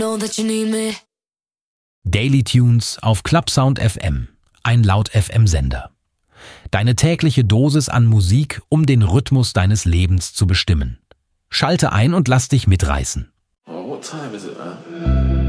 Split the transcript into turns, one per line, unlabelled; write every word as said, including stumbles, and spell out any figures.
Know that you need me.
Daily Tunes auf Clubsound F M, ein Laut-F M-Sender. Deine tägliche Dosis an Musik, um den Rhythmus deines Lebens zu bestimmen. Schalte ein und lass dich mitreißen.
Oh, what time is it?